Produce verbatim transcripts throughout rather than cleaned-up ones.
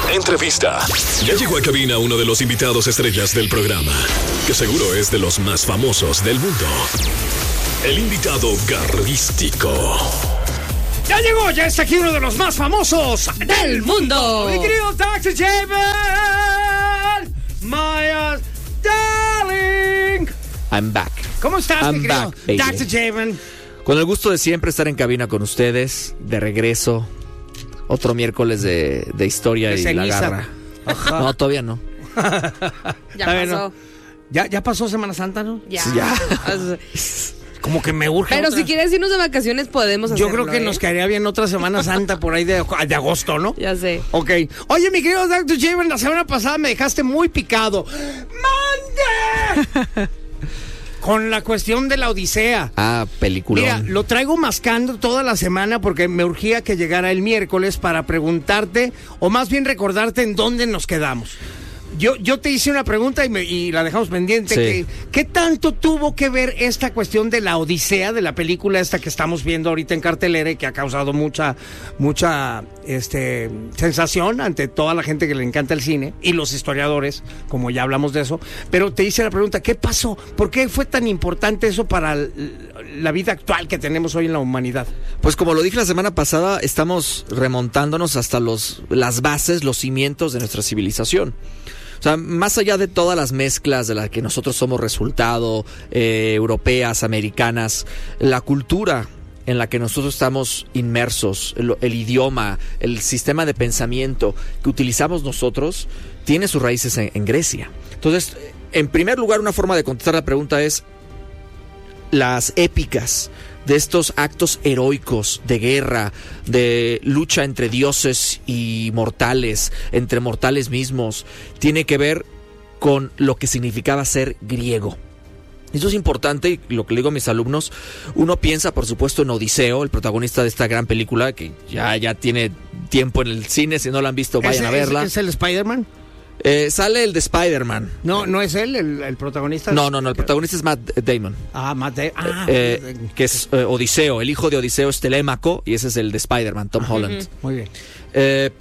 Entrevista. Ya llegó a cabina uno de los invitados estrellas del programa, que seguro es de los más famosos del mundo. El invitado garrístico. Ya llegó, ya está aquí uno de los más famosos del mundo. Mi querido doctor Javen, my darling. I'm back. ¿Cómo estás, I'm mi querido back, baby. doctor Javen? Con el gusto de siempre estar en cabina con ustedes, de regreso. Otro miércoles de, de historia De y ceniza. la garra. Ajá. No, todavía no. Ya A ver, pasó. no. ¿Ya, ya pasó Semana Santa, ¿no? Ya. Sí, ya. Como que me urge. Pero otra. si quieres irnos de vacaciones podemos hacerlo. Yo creo que ¿eh? nos caería bien otra Semana Santa por ahí de, de agosto, ¿no? Ya sé. Ok. Oye, mi querido doctor Javen, la semana pasada me dejaste muy picado. ¡Mande! Con la cuestión de la Odisea. Ah, peliculón. Mira, lo traigo mascando toda la semana porque me urgía que llegara el miércoles para preguntarte, o más bien recordarte en dónde nos quedamos. Yo, yo te hice una pregunta y, me, y la dejamos pendiente. Sí. Que, ¿Qué tanto tuvo que ver esta cuestión de la Odisea, de la película esta que estamos viendo ahorita en cartelera y que ha causado mucha, mucha este, sensación ante toda la gente que le encanta el cine y los historiadores, como ya hablamos de eso? Pero te hice la pregunta, ¿qué pasó? ¿Por qué fue tan importante eso para la vida actual que tenemos hoy en la humanidad? Pues como lo dije la semana pasada, estamos remontándonos hasta los, las bases, los cimientos de nuestra civilización. O sea, más allá de todas las mezclas de las que nosotros somos resultado, eh, europeas, americanas, la cultura en la que nosotros estamos inmersos, el, el idioma, el sistema de pensamiento que utilizamos nosotros, tiene sus raíces en, en Grecia. Entonces, en primer lugar, una forma de contestar la pregunta es las épicas de estos actos heroicos de guerra, de lucha entre dioses y mortales, entre mortales mismos, tiene que ver con lo que significaba ser griego. Eso es importante, y lo que le digo a mis alumnos, uno piensa por supuesto en Odiseo, el protagonista de esta gran película, que ya, ya tiene tiempo en el cine, si no la han visto vayan ¿Es, a verla. ¿Es, es el Spider-Man? Eh, sale el de Spider-Man. No, ¿no es él el, el protagonista? No, no, no, el protagonista es Matt Damon. Ah, Matt Damon. Ah, Eh, que es eh, Odiseo, el hijo de Odiseo es Telémaco y ese es el de Spider-Man, Tom Holland. muy bien. Eh,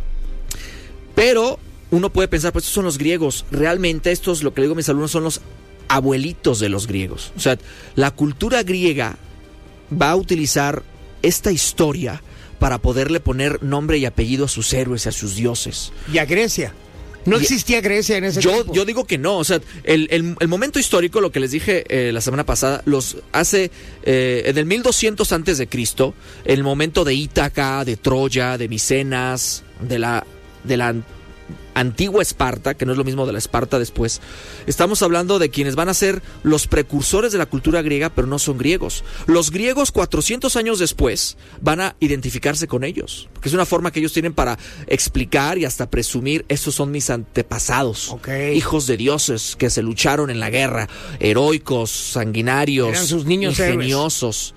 pero uno puede pensar, pues estos son los griegos. Realmente estos, lo que le digo a mis alumnos, son los abuelitos de los griegos. O sea, la cultura griega va a utilizar esta historia para poderle poner nombre y apellido a sus héroes, a sus dioses. ¿Y a Grecia? No Y- existía Grecia en ese Yo, tiempo. yo digo que no, o sea, el, el, el momento histórico, lo que les dije eh, la semana pasada, los hace eh, en el mil doscientos antes de Cristo, el momento de Ítaca, de Troya, de Micenas, de la, de la antigua Esparta, que no es lo mismo de la Esparta después. Estamos hablando de quienes van a ser los precursores de la cultura griega, pero no son griegos. Los griegos, cuatrocientos años después, van a identificarse con ellos, porque es una forma que ellos tienen para explicar y hasta presumir, estos son mis antepasados, Ok. hijos de dioses que se lucharon en la guerra, heroicos, sanguinarios, Eran sus niños ingeniosos.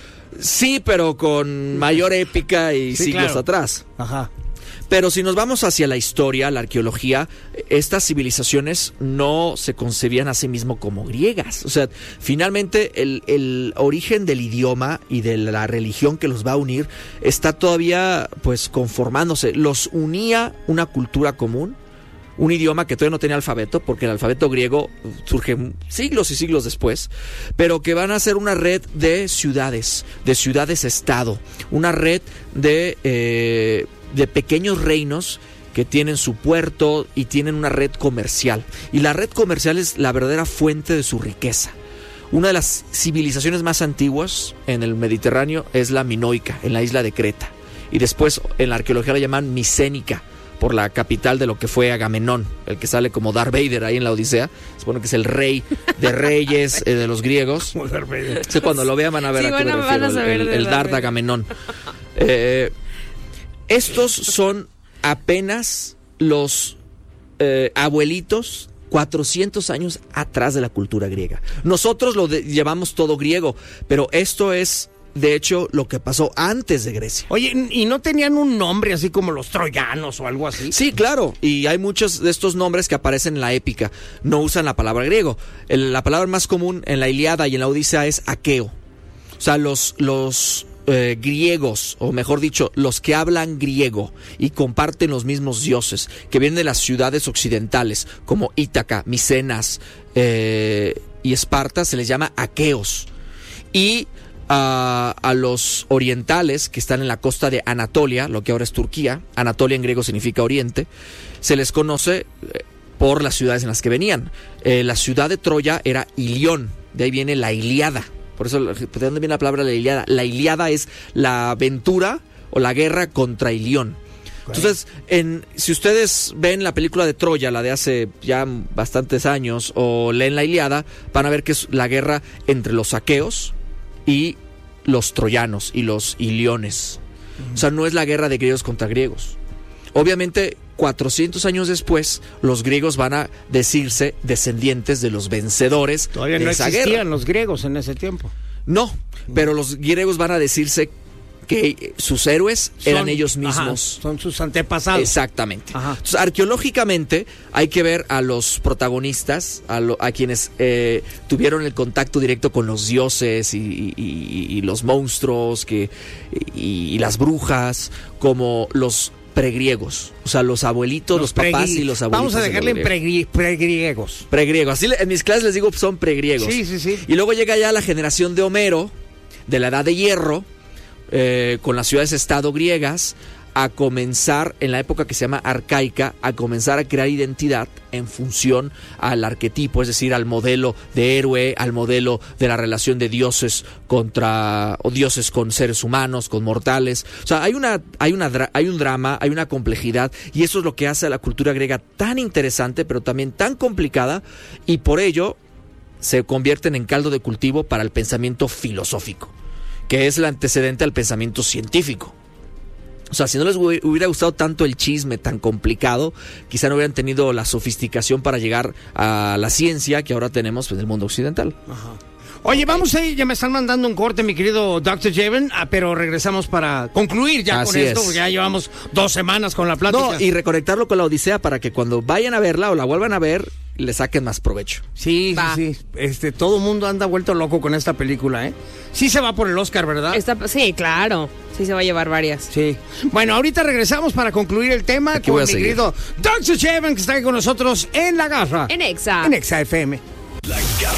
Sí, pero con mayor épica y Sí, siglos claro. atrás. Ajá. Pero si nos vamos hacia la historia, la arqueología, estas civilizaciones no se concebían a sí mismo como griegas. O sea, finalmente el, el origen del idioma y de la religión que los va a unir está todavía pues conformándose. Los unía una cultura común, un idioma que todavía no tenía alfabeto, porque el alfabeto griego surge siglos y siglos después, pero que van a ser una red de ciudades, de ciudades-estado, una red de... Eh, de pequeños reinos que tienen su puerto y tienen una red comercial. Y la red comercial es la verdadera fuente de su riqueza. Una de las civilizaciones más antiguas en el Mediterráneo es la minoica, en la isla de Creta. Y después en la arqueología la llaman micénica, por la capital de lo que fue Agamenón, el que sale como Darth Vader ahí en la Odisea. Supone que es el rey de reyes eh, de los griegos. Sí, cuando lo vean van a ver Sí, a qué bueno, me van a refiero, el- saber el, de el Darth Darth Vader. Agamenón. Eh... Estos son apenas los eh, abuelitos cuatrocientos años atrás de la cultura griega. Nosotros lo de, llevamos todo griego, pero esto es, de hecho, lo que pasó antes de Grecia. Oye, ¿y no tenían un nombre así como los troyanos o algo así? Sí, claro, y hay muchos de estos nombres que aparecen en la épica. No usan la palabra griego. El, la palabra más común en la Ilíada y en la Odisea es aqueo. O sea, los... los eh, griegos, o mejor dicho, los que hablan griego y comparten los mismos dioses, que vienen de las ciudades occidentales, como Ítaca, Micenas eh, y Esparta, se les llama aqueos. Y a, a los orientales, que están en la costa de Anatolia, lo que ahora es Turquía, Anatolia en griego significa oriente, se les conoce eh, por las ciudades en las que venían. Eh, la ciudad de Troya era Ilión, de ahí viene la Ilíada. Por eso, ¿de dónde viene la palabra la Ilíada? La Ilíada es la aventura o la guerra contra Ilión. Entonces, en, si ustedes ven la película de Troya, la de hace ya bastantes años, o leen la Ilíada, van a ver que es la guerra entre los aqueos y los troyanos y los iliones. O sea, no es la guerra de griegos contra griegos. Obviamente, cuatrocientos años después, los griegos van a decirse descendientes de los vencedores. Todavía de no esa existían guerra. los griegos en ese tiempo. No, pero los griegos van a decirse que sus héroes eran Son- ellos ajá, mismos. son sus antepasados. Exactamente. Ajá. Entonces, arqueológicamente hay que ver a los protagonistas, a, lo- a quienes eh, tuvieron el contacto directo con los dioses y, y- y- y los monstruos que, y, y las brujas, como los pregriegos. O sea, los abuelitos, los, papás pregri- y los abuelitos. Vamos a de dejarle los en griegos. pregri- pregriegos. Pregriegos. Así le- en mis clases les digo, son pregriegos. Sí, sí, sí. Y luego llega ya la generación de Homero, de la Edad de Hierro, eh, con las ciudades-estado griegas, a comenzar, en la época que se llama arcaica, a comenzar a crear identidad en función al arquetipo, es decir, al modelo de héroe, al modelo de la relación de dioses contra, o dioses con seres humanos, con mortales. O sea, hay una, hay una, dra- hay un drama, hay una complejidad, y eso es lo que hace a la cultura griega tan interesante, pero también tan complicada, y por ello se convierten en caldo de cultivo para el pensamiento filosófico, que es el antecedente al pensamiento científico. O sea, si no les hu- hubiera gustado tanto el chisme tan complicado, quizá no hubieran tenido la sofisticación para llegar a la ciencia que ahora tenemos en el mundo occidental. Oye, vamos ahí, ya me están mandando un corte, mi querido doctor Javen, ah, pero regresamos para concluir ya Así con esto, es. porque ya llevamos dos semanas con la plática. No, y reconectarlo con la Odisea para que cuando vayan a verla o la vuelvan a ver, le saquen más provecho. Sí, Va. sí, sí. Este, todo el mundo anda vuelto loco con esta película, ¿eh? Sí se va por el Oscar, ¿verdad? Esta- sí, claro. Sí se va a llevar varias. Sí. Bueno, ahorita regresamos para concluir el tema Aquí con voy a mi seguir. querido doctor Javen, que está aquí con nosotros en La Garra. En Exa. En Exa F M. La Garra